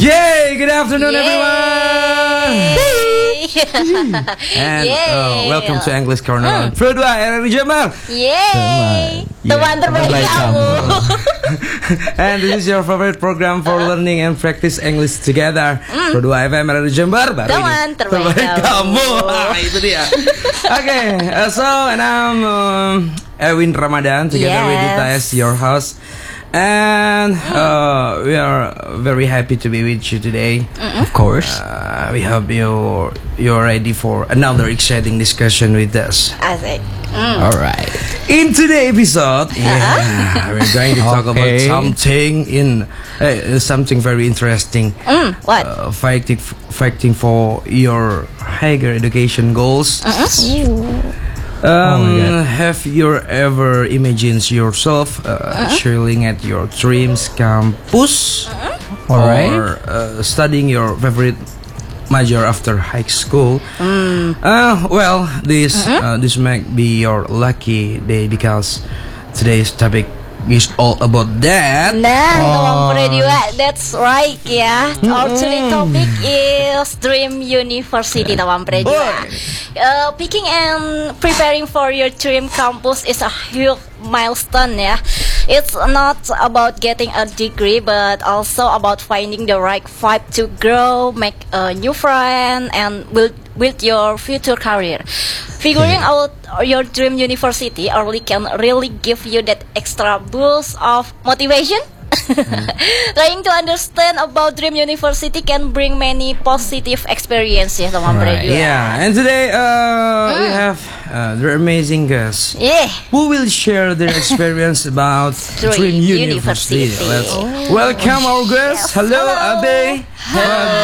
Yay! Good afternoon, everyone! And welcome to English Corner on Pro 2 RRI Jember. Yeay, teman terbaik kamu. And this is your favorite program for learning and practice English together. Pro 2 FM RRI Jember. Teman terbaik kamu. Itu dia. Okay, and I'm Erwin Ramadan together with Dita as your host. And we are very happy to be with you today. Of course. We hope you're ready for another exciting discussion with us. Asik. All right. In today's episode, we're going to talk about something very interesting. What? Fighting for your higher education goals. Have you ever imagined yourself chilling at your dreams campus, or studying your favorite major after high school? Well, this might be your lucky day because today's topic is all about that. That's right, yeah. Our today's topic is Dream University, Tawang Predua. Picking and preparing for your dream campus is a huge milestone, yeah. It's not about getting a degree, but also about finding the right vibe to grow, make a new friend, and build your future career. Figuring out your dream university early can really give you that extra boost of motivation. Trying to understand about dream university can bring many positive experiences. Yeah, and today we have the amazing guests who will share their experience about Dream University. Let's welcome our guests. Hello, Abe. Hello.